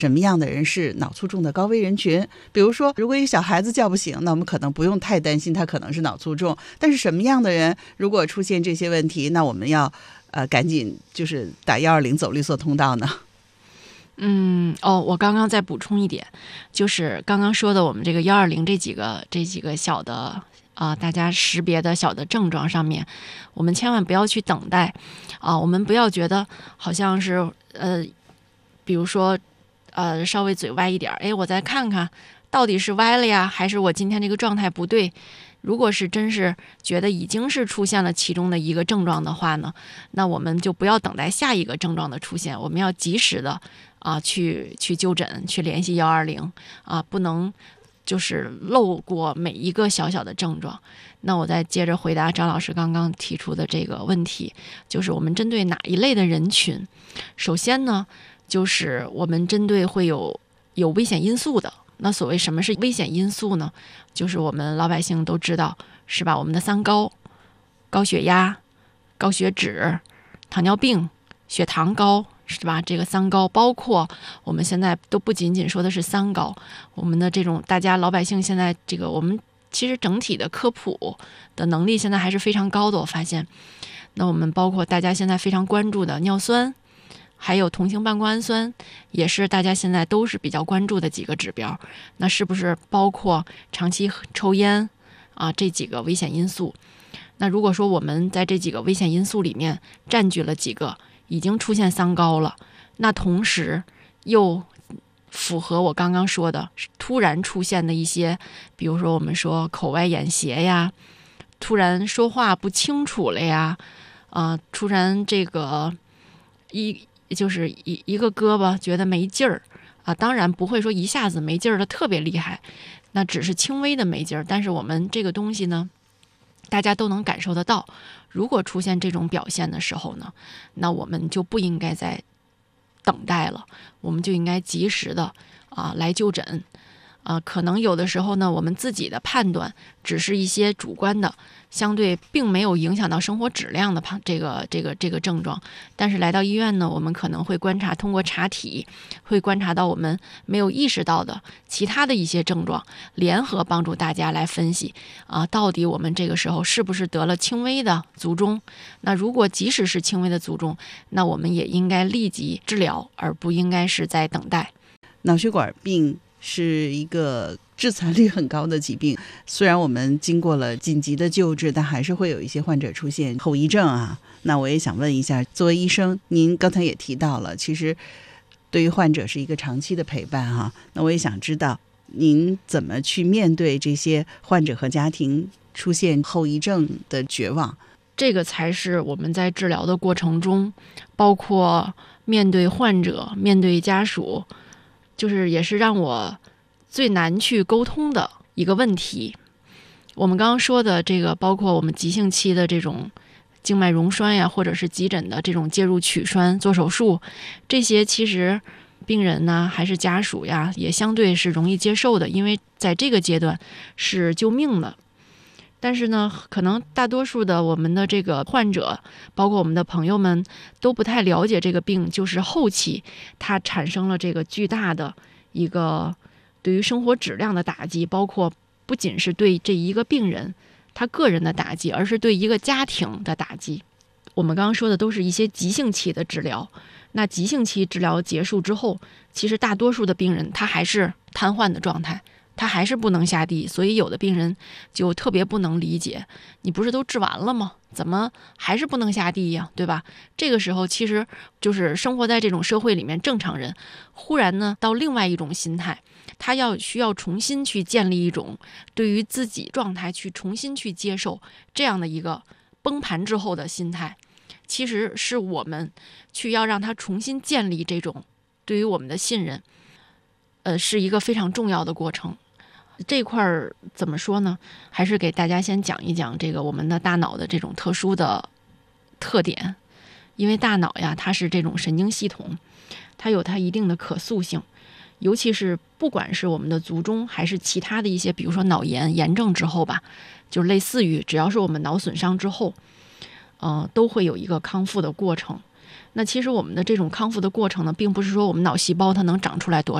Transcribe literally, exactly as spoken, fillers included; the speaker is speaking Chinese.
什么样的人是脑卒中的高危人群。比如说，如果一个小孩子叫不醒，那我们可能不用太担心他可能是脑卒中。但是什么样的人如果出现这些问题，那我们要呃赶紧就是打一二零走绿色通道呢？ 嗯，哦，我刚刚再补充一点，就是刚刚说的我们这个一二零这几个这几个小的啊、呃，大家识别的小的症状上面，我们千万不要去等待啊、呃，我们不要觉得好像是呃，比如说呃稍微嘴歪一点，哎，我再看看到底是歪了呀，还是我今天这个状态不对。如果是真是觉得已经是出现了其中的一个症状的话呢，那我们就不要等待下一个症状的出现，我们要及时的啊去去就诊，去联系一二零啊，不能就是漏过每一个小小的症状。那我再接着回答张老师刚刚提出的这个问题，就是我们针对哪一类的人群？首先呢，就是我们针对会有有危险因素的。那所谓什么是危险因素呢？就是我们老百姓都知道，是吧？我们的三高，高血压、高血脂、糖尿病、血糖高，是吧？这个三高，包括我们现在都不仅仅说的是三高，我们的这种大家老百姓现在这个我们其实整体的科普的能力现在还是非常高的，我发现。那我们包括大家现在非常关注的尿酸，还有同型半胱氨酸，也是大家现在都是比较关注的几个指标。那是不是包括长期抽烟啊这几个危险因素？那如果说我们在这几个危险因素里面占据了几个，已经出现三高了，那同时又符合我刚刚说的突然出现的一些，比如说我们说口歪眼斜呀，突然说话不清楚了呀，啊、呃，突然这个一就是一一个胳膊觉得没劲儿啊，当然不会说一下子没劲儿的特别厉害，那只是轻微的没劲儿。但是我们这个东西呢，大家都能感受得到。如果出现这种表现的时候呢，那我们就不应该再等待了，我们就应该及时的啊来就诊。啊、呃，可能有的时候呢，我们自己的判断只是一些主观的，相对并没有影响到生活质量的这个这个这个症状。但是来到医院呢，我们可能会观察，通过查体会观察到我们没有意识到的其他的一些症状，联合帮助大家来分析啊、呃，到底我们这个时候是不是得了轻微的卒中？那如果即使是轻微的卒中，那我们也应该立即治疗，而不应该是在等待。 脑血管病是一个致残率很高的疾病，虽然我们经过了紧急的救治，但还是会有一些患者出现后遗症啊。那我也想问一下，作为医生，您刚才也提到了，其实对于患者是一个长期的陪伴哈。那我也想知道，您怎么去面对这些患者和家庭出现后遗症的绝望？ 这个才是我们在治疗的过程中，包括面对患者、面对家属，就是也是让我最难去沟通的一个问题。我们刚刚说的这个，包括我们急性期的这种静脉溶栓呀，或者是急诊的这种介入取栓做手术，这些其实病人呢还是家属呀，也相对是容易接受的，因为在这个阶段是救命的。但是呢，可能大多数的我们的这个患者，包括我们的朋友们，都不太了解这个病，就是后期它产生了这个巨大的一个对于生活质量的打击，包括不仅是对这一个病人他个人的打击，而是对一个家庭的打击。我们刚刚说的都是一些急性期的治疗，那急性期治疗结束之后，其实大多数的病人他还是瘫痪的状态，他还是不能下地，所以有的病人就特别不能理解，你不是都治完了吗？怎么还是不能下地呀？对吧？这个时候其实就是生活在这种社会里面，正常人忽然呢到另外一种心态，他要需要重新去建立一种对于自己状态去重新去接受这样的一个崩盘之后的心态，其实是我们去要让他重新建立这种对于我们的信任，呃，是一个非常重要的过程。这块儿怎么说呢？还是给大家先讲一讲这个我们的大脑的这种特殊的特点。因为大脑呀，它是这种神经系统，它有它一定的可塑性，尤其是不管是我们的卒中还是其他的一些，比如说脑炎炎症之后吧，就类似于只要是我们脑损伤之后，呃，都会有一个康复的过程。 那其实我们的这种康复的过程呢，并不是说我们脑细胞它能长出来多